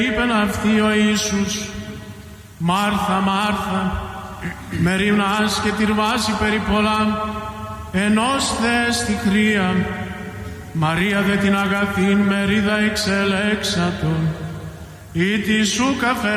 Είπεν αυτή ο Ιησούς, Μάρθα, Μάρθα, μεριμνάς και τυρβάζει περί πολλά, ενός θες τη χρία. Μαρία δε την αγαθήν μερίδα εξελέξατον, ή τη σου καφέ